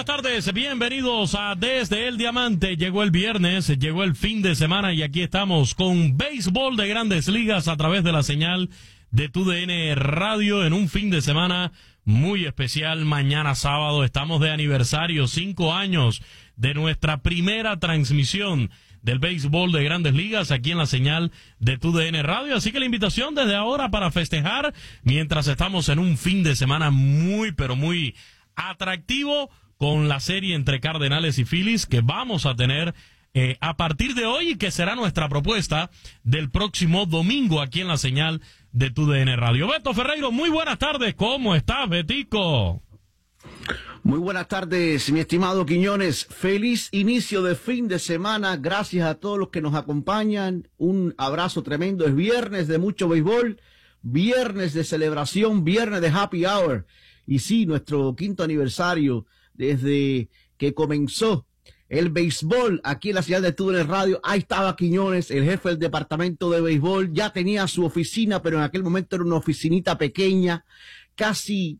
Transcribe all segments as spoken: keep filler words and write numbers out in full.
buenas tardes, bienvenidos a Desde el Diamante. Llegó el viernes, llegó el fin de semana y aquí estamos con béisbol de Grandes Ligas a través de la señal de Tu D N Radio en un fin de semana muy especial. Mañana sábado estamos de aniversario, cinco años de nuestra primera transmisión del béisbol de Grandes Ligas aquí en la señal de Tu D N Radio. Así que la invitación desde ahora para festejar mientras estamos en un fin de semana muy, pero muy atractivo con la serie entre Cardenales y Phillies que vamos a tener eh, a partir de hoy y que será nuestra propuesta del próximo domingo aquí en la señal de Tu D N Radio. Beto Ferreiro, muy buenas tardes. ¿Cómo estás, Betico? Muy buenas tardes, mi estimado Quiñones. Feliz inicio de fin de semana. Gracias a todos los que nos acompañan. Un abrazo tremendo. Es viernes de mucho béisbol, viernes de celebración, viernes de happy hour. Y sí, nuestro quinto aniversario desde que comenzó el béisbol aquí en la ciudad de Tu D N Radio. Ahí estaba Quiñones, el jefe del departamento de béisbol. Ya tenía su oficina, pero en aquel momento era una oficinita pequeña, casi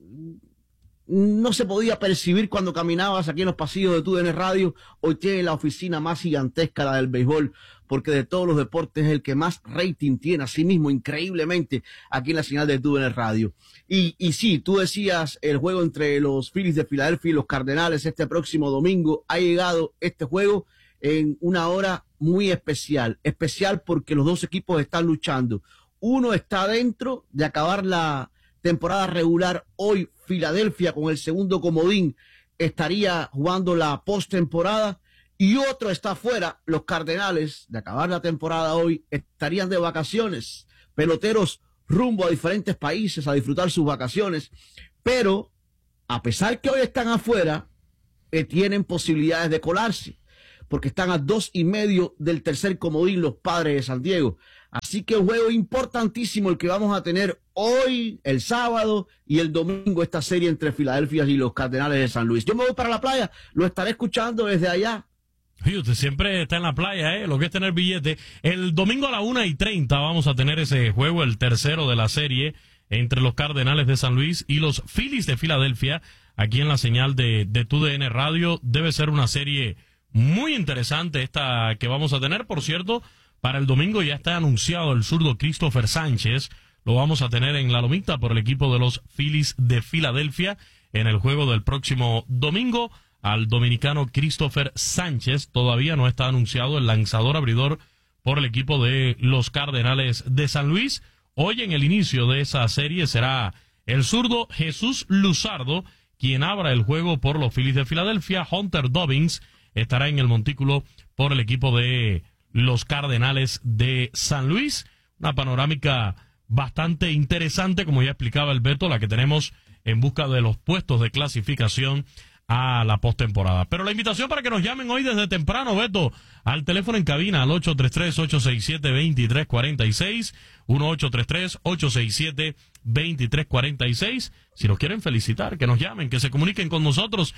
no se podía percibir cuando caminabas aquí en los pasillos de Tu D N Radio. Hoy tiene la oficina más gigantesca, la del béisbol, porque de todos los deportes es el que más rating tiene, así mismo, increíblemente, aquí en la señal de Tu D N Radio. Y, y sí, tú decías, el juego entre los Phillies de Filadelfia y los Cardenales este próximo domingo. Ha llegado este juego en una hora muy especial, especial porque los dos equipos están luchando. Uno está dentro de acabar la temporada regular. Hoy Filadelfia, con el segundo comodín, estaría jugando la postemporada, y otro está afuera. Los Cardenales, de acabar la temporada hoy, estarían de vacaciones, peloteros rumbo a diferentes países a disfrutar sus vacaciones, pero a pesar que hoy están afuera, eh, tienen posibilidades de colarse, porque están a dos y medio del tercer comodín los Padres de San Diego. Así que un juego importantísimo el que vamos a tener hoy, el sábado y el domingo, esta serie entre Filadelfia y los Cardenales de San Luis. Yo me voy para la playa, lo estaré escuchando desde allá. Sí, usted siempre está en la playa, ¿eh? Lo que es tener billete. El domingo a la una y treinta vamos a tener ese juego, el tercero de la serie, entre los Cardenales de San Luis y los Phillies de Filadelfia, aquí en la señal de, de Tu D N Radio. Debe ser una serie muy interesante esta que vamos a tener. Por cierto, para el domingo ya está anunciado el zurdo Christopher Sánchez. Lo vamos a tener en la lomita por el equipo de los Phillies de Filadelfia en el juego del próximo domingo. Al dominicano Christopher Sánchez todavía no está anunciado el lanzador abridor por el equipo de los Cardenales de San Luis. Hoy en el inicio de esa serie será el zurdo Jesús Luzardo quien abra el juego por los Phillies de Filadelfia. Hunter Dobbins estará en el montículo por el equipo de los Cardenales de San Luis. Una panorámica bastante interesante, como ya explicaba el Beto, la que tenemos en busca de los puestos de clasificación a la postemporada. Pero la invitación para que nos llamen hoy desde temprano, Beto, al teléfono en cabina al ocho tres tres, ocho seis siete, dos tres cuatro seis, uno ocho tres tres, ocho seis siete, dos tres cuatro seis. Si nos quieren felicitar, que nos llamen, que se comuniquen con nosotros,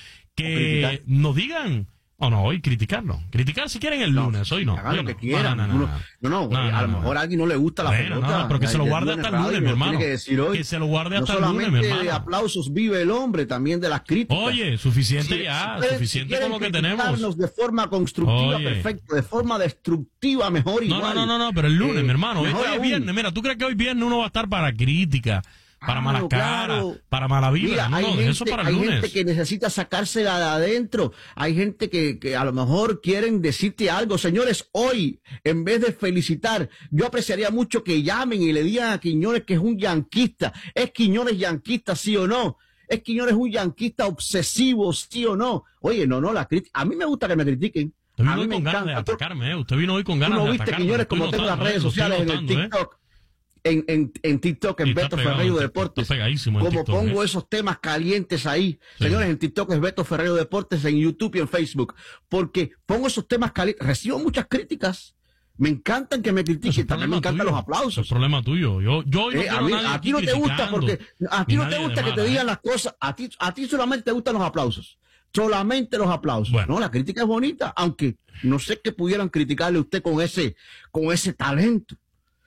que nos digan. O no, hoy criticarlo. Criticar si quieren el lunes, no, hoy no. Hagan lo no. que quieran. No, no, no. no, no, no, no a lo mejor a alguien no le gusta la bueno, pelota. No, pero que se lo guarde hasta el lunes, mi hermano. Que, que se lo guarde hasta el lunes, mi hermano. No solamente de aplausos vive el hombre, también de las críticas. Oye, suficiente si, ya, si suficiente si con lo que tenemos. De forma constructiva, Oye. perfecto. De forma destructiva, mejor igual. No, no, no, no, pero el lunes, eh, mi hermano. Hoy es viernes. Mira, ¿tú crees que hoy viernes uno va a estar para crítica? Para ah, malas caras, claro. para mala vida. No, hay gente, eso para el hay lunes. gente que necesita sacársela de adentro. Hay gente que, que a lo mejor quieren decirte algo. Señores, hoy, en vez de felicitar, yo apreciaría mucho que llamen y le digan a Quiñones que es un yanquista. ¿Es Quiñones yanquista, sí o no? ¿Es Quiñones un yanquista obsesivo, sí o no? Oye, no, no, la crítica. A mí me gusta que me critiquen. Usted vino hoy con ganas de atacarme, ¿eh? Usted vino hoy con ganas de atacarme. ¿No viste, Quiñones, como tengo las redes sociales en el TikTok? En, en, en TikTok, en Beto Ferreiro Deportes, como TikTok, pongo ¿eh? esos temas calientes ahí, sí. Señores, en TikTok es Beto Ferreiro Deportes, en YouTube y en Facebook, porque pongo esos temas calientes, recibo muchas críticas, me encantan que me critiquen, también me encantan tuyo. los aplausos. Es problema tuyo, yo, yo no eh, a, mí, a ti no te gusta porque, a ti no te gusta que te digan las cosas, a ti, a ti solamente te gustan los aplausos. Solamente los aplausos. Bueno. No, la crítica es bonita, aunque no sé qué pudieran criticarle a usted con ese, con ese talento.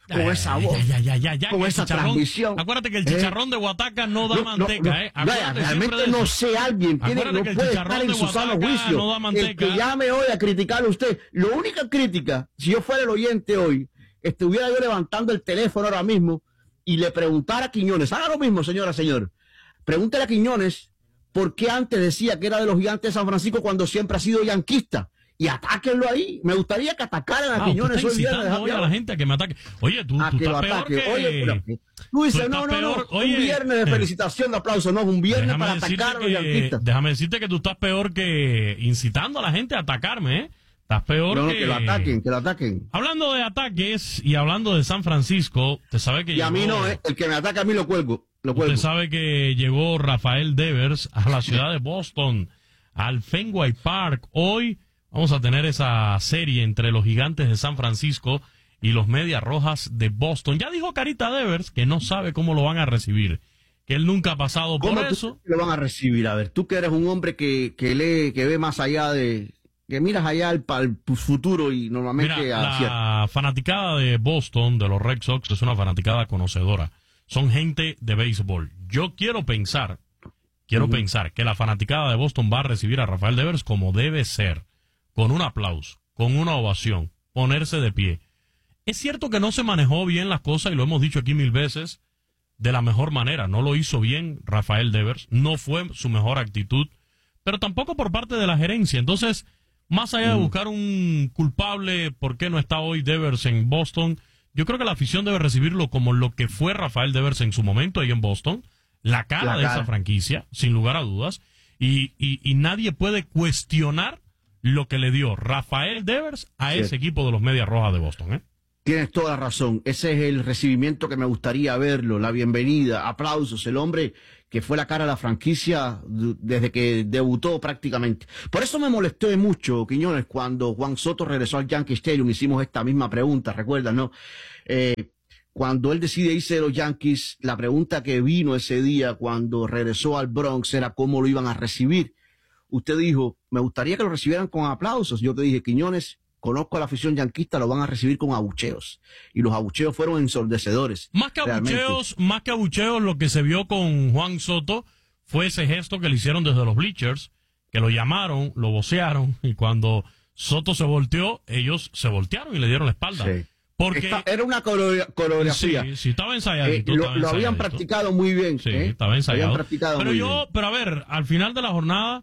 con ya, esa voz, ya, ya, ya, ya, con esa transmisión. Acuérdate que el chicharrón eh, de Guataca no da no, manteca, no, no, ¿eh? Vaya, realmente no sé, alguien tiene, no puede estar en su sano juicio. No da manteca. El que llame hoy a criticarle a usted. La única crítica, si yo fuera el oyente hoy, estuviera yo levantando el teléfono ahora mismo y le preguntara a Quiñones, haga lo mismo, señora, señor. Pregúntele a Quiñones por qué antes decía que era de los Gigantes de San Francisco cuando siempre ha sido yanquista. Y atáquenlo ahí. Me gustaría que atacaran a ah, Quiñones hoy día. Hoy a la gente a que me ataque. Oye, tú, tú estás peor que... Oye, pero, tú dices, tú no, no, no. Oye, un viernes de felicitación, de aplauso, no. Un viernes para atacar a los yanquistas. Déjame decirte que tú estás peor que incitando a la gente a atacarme, ¿eh? Estás peor no, no, que... que lo ataquen, que lo ataquen. Hablando de ataques y hablando de San Francisco, te sabe que Y llegó... a mí no, ¿eh? El que me ataca a mí lo cuelgo. Lo cuelgo. Usted sabe que llegó Rafael Devers a la ciudad de Boston, al Fenway Park. Hoy vamos a tener esa serie entre los Gigantes de San Francisco y los Medias Rojas de Boston. Ya dijo Carita Devers que no sabe cómo lo van a recibir, que él nunca ha pasado por eso. ¿Cómo lo van a recibir? A ver, tú que eres un hombre que, que lee, que ve más allá de... que miras allá al, al futuro y normalmente... Mira, la cierto. Fanaticada de Boston, de los Red Sox, es una fanaticada conocedora. Son gente de béisbol. Yo quiero pensar, quiero uh-huh. pensar que la fanaticada de Boston va a recibir a Rafael Devers como debe ser, con un aplauso, con una ovación, ponerse de pie. Es cierto que no se manejó bien las cosas, y lo hemos dicho aquí mil veces, de la mejor manera. No lo hizo bien Rafael Devers, no fue su mejor actitud, pero tampoco por parte de la gerencia. Entonces, más allá de buscar un culpable, ¿por qué no está hoy Devers en Boston? Yo creo que la afición debe recibirlo como lo que fue Rafael Devers en su momento ahí en Boston, la cara la de cara. esa franquicia, sin lugar a dudas, y, y, y nadie puede cuestionar lo que le dio Rafael Devers a sí. ese equipo de los Medias Rojas de Boston, ¿eh? Tienes toda la razón. Ese es el recibimiento que me gustaría verlo, la bienvenida, aplausos, el hombre que fue la cara de la franquicia desde que debutó prácticamente. Por eso me molesté mucho, Quiñones, cuando Juan Soto regresó al Yankee Stadium, hicimos esta misma pregunta, ¿recuerdas, no? Eh, cuando él decide irse de los Yankees, la pregunta que vino ese día cuando regresó al Bronx era cómo lo iban a recibir. Usted dijo, me gustaría que lo recibieran con aplausos. Yo te dije, Quiñones, conozco a la afición yanquista, lo van a recibir con abucheos. Y los abucheos fueron ensordecedores. Más que abucheos, más que abucheos, lo que se vio con Juan Soto fue ese gesto que le hicieron desde los bleachers, que lo llamaron, lo vocearon, y cuando Soto se volteó, ellos se voltearon y le dieron la espalda. Sí. Porque Esta, era una coreografía. Sí, sí, estaba ensayado. Eh, lo, lo habían practicado muy bien. Sí, ¿eh? estaba ensayado. Pero muy yo, bien. pero a ver, al final de la jornada,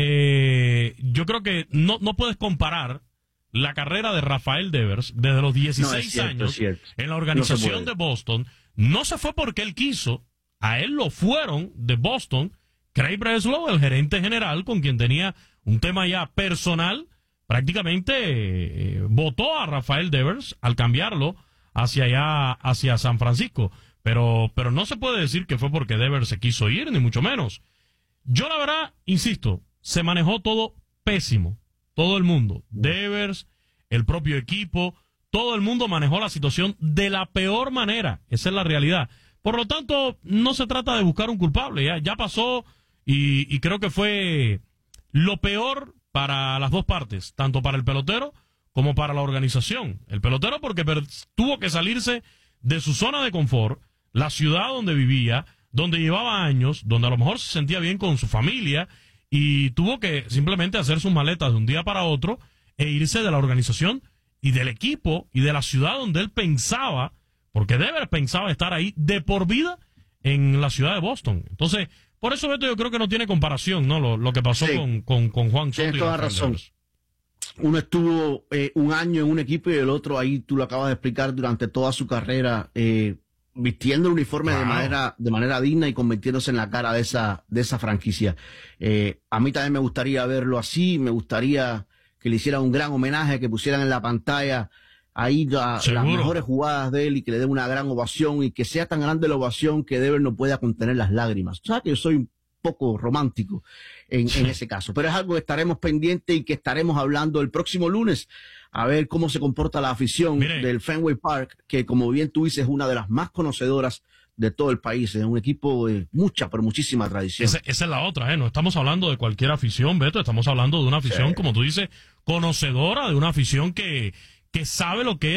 eh, yo creo que no, no puedes comparar la carrera de Rafael Devers desde los dieciséis no, cierto, años en la organización no de Boston. No se fue porque él quiso, a él lo fueron de Boston Craig Breslow, el gerente general, con quien tenía un tema ya personal. Prácticamente eh, votó a Rafael Devers al cambiarlo hacia allá, hacia San Francisco. Pero, pero no se puede decir que fue porque Devers se quiso ir, ni mucho menos. Yo la verdad, insisto, se manejó todo pésimo. Todo el mundo, Devers, el propio equipo, todo el mundo manejó la situación de la peor manera. Esa es la realidad. Por lo tanto, no se trata de buscar un culpable. Ya, ya pasó y, y creo que fue lo peor para las dos partes, tanto para el pelotero como para la organización. El pelotero porque tuvo que salirse de su zona de confort, la ciudad donde vivía, donde llevaba años, donde a lo mejor se sentía bien con su familia, y tuvo que simplemente hacer sus maletas de un día para otro e irse de la organización y del equipo y de la ciudad donde él pensaba, porque Devers pensaba estar ahí de por vida en la ciudad de Boston. Entonces, por eso, Beto, yo creo que no tiene comparación, ¿no? Lo, lo que pasó sí. con, con, con Juan Soto. Tienes toda razón. Devers. Uno estuvo eh, un año en un equipo y el otro, ahí tú lo acabas de explicar, durante toda su carrera, eh, vistiendo el uniforme wow. de manera de manera digna y convirtiéndose en la cara de esa de esa franquicia. Eh, a mí también me gustaría verlo así, me gustaría que le hicieran un gran homenaje, que pusieran en la pantalla ahí la, las mejores jugadas de él y que le den una gran ovación y que sea tan grande la ovación que Devers no pueda contener las lágrimas. O sea que yo soy un poco romántico en, en ese caso, pero es algo que estaremos pendientes y que estaremos hablando el próximo lunes, a ver cómo se comporta la afición Mire. del Fenway Park, que como bien tú dices es una de las más conocedoras de todo el país, es un equipo de mucha, pero muchísima tradición. Esa, esa es la otra, ¿eh? No estamos hablando de cualquier afición, Beto, estamos hablando de una afición, sí. como tú dices, conocedora, de una afición que, que sabe lo que es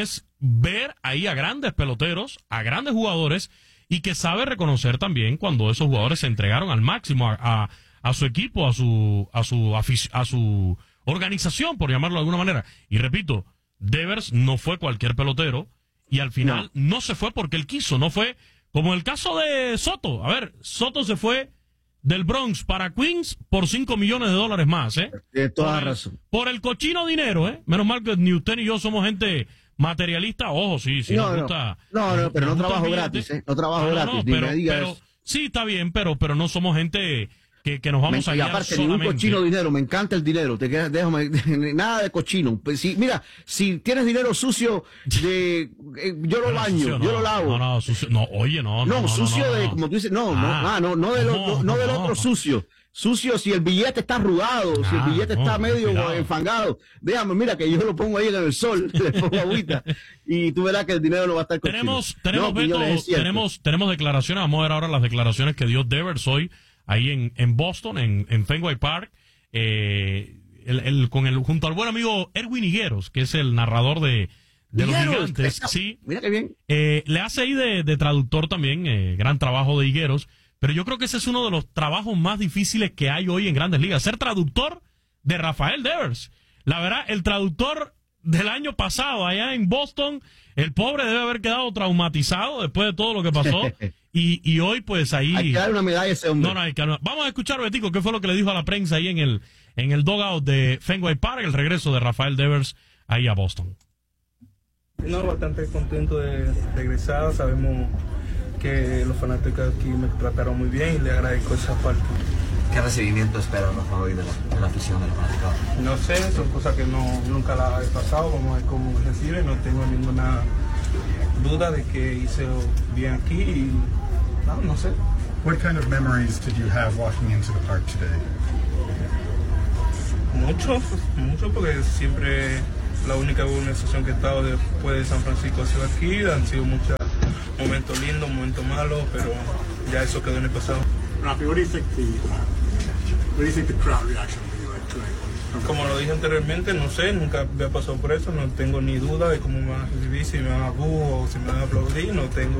ver ahí a grandes peloteros, a grandes jugadores, y que sabe reconocer también cuando esos jugadores se entregaron al máximo a, a, a su equipo, a su, a su afic- a su organización, por llamarlo de alguna manera. Y repito, Devers no fue cualquier pelotero, y al final no, no se fue porque él quiso, no fue como el caso de Soto. A ver, Soto se fue del Bronx para Queens por cinco millones de dólares más, ¿eh? De toda por el, razón. Por el cochino dinero, ¿eh? Menos mal que ni usted ni yo somos gente materialista. Ojo, sí, sí, no, nos no, gusta. no, no, pero no trabajo gratis, ¿eh? No trabajo gratis, no, no, pero, pero sí, está bien, pero, pero no somos gente que, que nos vamos me, a guiar aparte, solamente. Ningún cochino dinero, me encanta el dinero, te quedas, déjame, nada de cochino. Pues si, mira, si tienes dinero sucio, de, eh, yo lo baño, sucio, no, yo lo lavo. No, no, sucio, no, oye, no, no. No, no sucio no, no, de, no. como tú dices, no, ah, no, no, no, de lo, no, no, no del no, otro no. sucio. Sucio si el billete está arrugado, ah, si el billete no, está medio cuidado. enfangado. Déjame, mira que yo lo pongo ahí en el sol, le pongo agüita y tú verás que el dinero no va a estar cochino. Tenemos, tenemos, no, Beto, Quiñones, tenemos, tenemos declaraciones, vamos a ver ahora las declaraciones que dio Devers hoy ahí en, en Boston, en, en Fenway Park, eh, el, el, con el, junto al buen amigo Erwin Higueros, que es el narrador de, de los Gigantes. Sí, mira qué bien. Eh, le hace ahí de, de traductor también, eh, gran trabajo de Higueros. Pero yo creo que ese es uno de los trabajos más difíciles que hay hoy en Grandes Ligas. Ser traductor de Rafael Devers. La verdad, el traductor del año pasado allá en Boston, el pobre debe haber quedado traumatizado después de todo lo que pasó. y, y hoy, pues ahí... Hay que dar una medalla a ese hombre. No, no, hay que... Vamos a escuchar, Betico, qué fue lo que le dijo a la prensa ahí en el, en el dugout de Fenway Park, el regreso de Rafael Devers ahí a Boston. No, bastante contento de regresar. Sabemos que los fanáticos aquí me trataron muy bien y le agradezco esa parte. ¿Qué recibimiento espera Rafa hoy de la, de la afición de los fanáticos? No sé, son cosas que no, nunca las he pasado, vamos a ver cómo recibe, no tengo ninguna duda de que hice bien aquí y no, no sé. What kind of memories did you have walking into the park today? Mucho, mucho porque siempre la única organización que he estado después de San Francisco ha sido aquí, han sido muchos momentos lindos, momentos malos, pero ya eso quedó en el pasado. Rafi, what do you think the uh, what do you think the crowd reaction will be like tonight? Como lo dije anteriormente, no sé, nunca había pasado por eso, no tengo ni duda de cómo me van a recibir, si me van a boo o si me van a aplaudir, no tengo.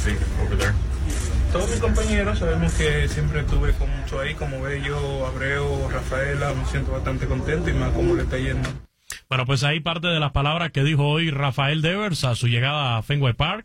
Todos mis compañeros sabemos que siempre estuve con mucho ahí, como Bello, Abreu, Rafaela, me siento bastante contento y más como le está yendo. Bueno, pues ahí parte de las palabras que dijo hoy Rafael Devers a su llegada a Fenway Park,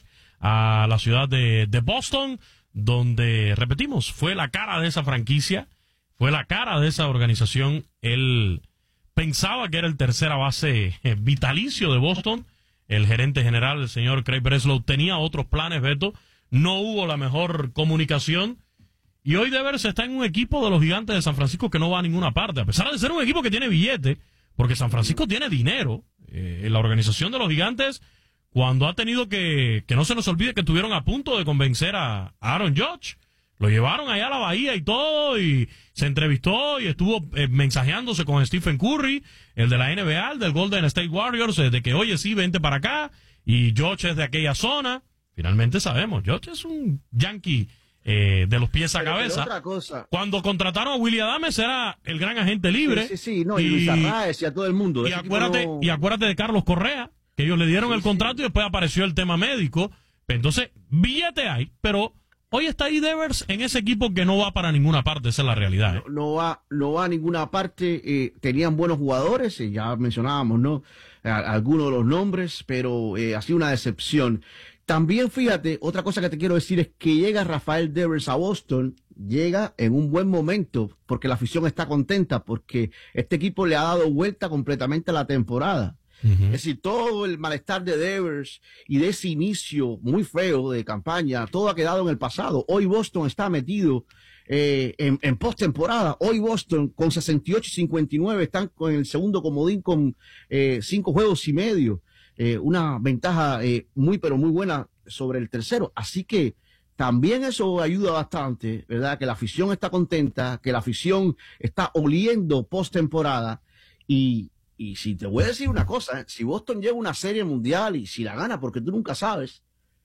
a la ciudad de, de Boston, donde, repetimos, fue la cara de esa franquicia, fue la cara de esa organización. Él pensaba que era el tercera base vitalicio de Boston. El gerente general, el señor Craig Breslow, tenía otros planes, Beto. No hubo la mejor comunicación. Y hoy Devers está en un equipo de los Gigantes de San Francisco que no va a ninguna parte, a pesar de ser un equipo que tiene billete, porque San Francisco tiene dinero. Eh, la organización de los Gigantes, cuando ha tenido que, que no se nos olvide que estuvieron a punto de convencer a Aaron Judge, lo llevaron allá a la bahía y todo, y se entrevistó y estuvo eh, mensajeándose con Stephen Curry, el de la N B A, el del Golden State Warriors, eh, de que, oye, sí, vente para acá, y Judge es de aquella zona. Finalmente sabemos, Judge es un yankee eh, de los pies a pero, cabeza. pero otra cosa. Cuando contrataron a Willy Adames era el gran agente libre. Sí, sí, sí, no, y, y Luis Arraez y a todo el mundo. Y acuérdate, no... y acuérdate de Carlos Correa, que ellos le dieron sí, el contrato sí. Y después apareció el tema médico. Entonces, billete hay, pero hoy está ahí Devers en ese equipo que no va para ninguna parte, esa es la realidad. ¿eh? No, no va no va a ninguna parte, eh, tenían buenos jugadores, eh, ya mencionábamos, ¿no? A, algunos de los nombres, pero eh, ha sido una decepción. También, fíjate, otra cosa que te quiero decir es que llega Rafael Devers a Boston, llega en un buen momento, porque la afición está contenta, porque este equipo le ha dado vuelta completamente a la temporada. Uh-huh. Es decir, todo el malestar de Devers y de ese inicio muy feo de campaña, todo ha quedado en el pasado. Hoy Boston está metido eh, en, en postemporada. Hoy Boston con sesenta y ocho y cincuenta y nueve están con el segundo comodín con eh, cinco juegos y medio. Eh, una ventaja eh, muy pero muy buena sobre el tercero, así que también eso ayuda bastante, ¿verdad? Que la afición está contenta, que la afición está oliendo postemporada y, y si te voy a decir una cosa, ¿eh? Si Boston lleva una serie mundial y si la gana, porque tú nunca sabes,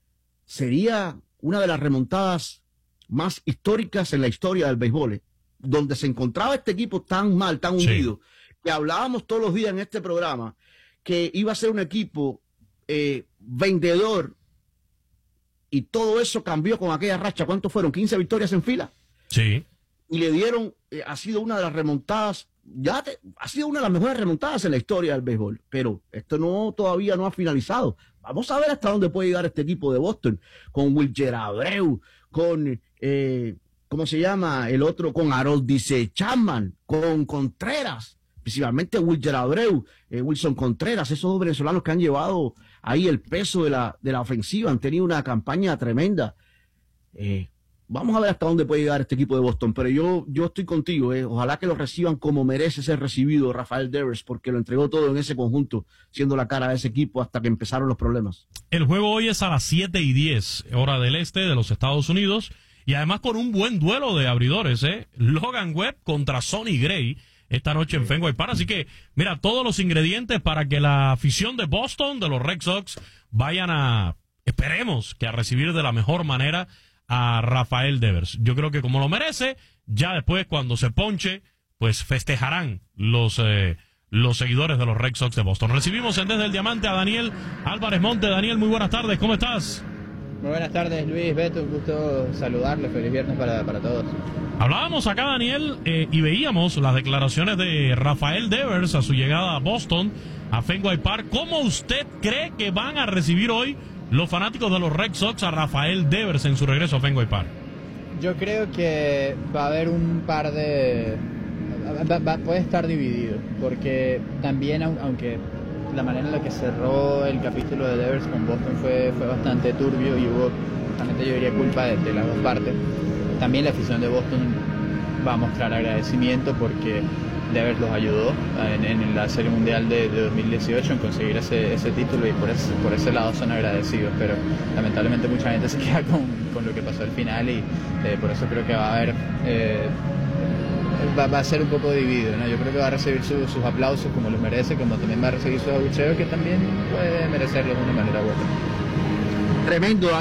sería una de las remontadas más históricas en la historia del béisbol, ¿eh? Donde se encontraba este equipo tan mal, tan unido, sí. Que hablábamos todos los días en este programa que iba a ser un equipo eh, vendedor, y todo eso cambió con aquella racha. ¿Cuántos fueron? ¿quince victorias en fila? Sí. Y le dieron, eh, ha sido una de las remontadas, ya te, ha sido una de las mejores remontadas en la historia del béisbol, pero esto no todavía no ha finalizado. Vamos a ver hasta dónde puede llegar este equipo de Boston, con Wilker Abreu, con, eh, ¿cómo se llama? El otro, con Aroldis Chapman, con Contreras, principalmente Wilker Abreu, eh, Wilson Contreras, esos dos venezolanos que han llevado ahí el peso de la, de la ofensiva, han tenido una campaña tremenda. Eh, Vamos a ver hasta dónde puede llegar este equipo de Boston, pero yo, yo estoy contigo, eh. Ojalá que lo reciban como merece ser recibido Rafael Devers, porque lo entregó todo en ese conjunto, siendo la cara de ese equipo hasta que empezaron los problemas. El juego hoy es a las siete y diez, hora del este de los Estados Unidos, y además con un buen duelo de abridores, ¿eh? Logan Webb contra Sonny Gray esta noche en Fenway Park. Así que, mira, todos los ingredientes para que la afición de Boston, de los Red Sox, vayan a, esperemos, que a recibir de la mejor manera a Rafael Devers. Yo creo que como lo merece, ya después cuando se ponche, pues festejarán los eh, los seguidores de los Red Sox de Boston. Recibimos en Desde el Diamante a Daniel Álvarez Monte. Daniel, muy buenas tardes, ¿cómo estás? Muy buenas tardes, Luis, Beto, un gusto saludarles, feliz viernes para, para todos. Hablábamos acá, Daniel, eh, y veíamos las declaraciones de Rafael Devers a su llegada a Boston, a Fenway Park. ¿Cómo usted cree que van a recibir hoy los fanáticos de los Red Sox a Rafael Devers en su regreso a Fenway Park? Yo creo que va a haber un par de... Va, va, puede estar dividido, porque también, aunque la manera en la que cerró el capítulo de Devers con Boston fue, fue bastante turbio y hubo, justamente yo diría, culpa de, de las dos partes, también la afición de Boston va a mostrar agradecimiento porque Devers los ayudó en, en la Serie Mundial de, de dos mil dieciocho en conseguir ese, ese título, y por ese, por ese lado son agradecidos, pero lamentablemente mucha gente se queda con, con lo que pasó al final, y eh, por eso creo que va a haber eh, va, va a ser un poco dividido, ¿no? Yo creo que va a recibir su, sus aplausos como los merece, como también va a recibir sus abucheos, que también puede merecerlos de una manera u otra. Tremendo.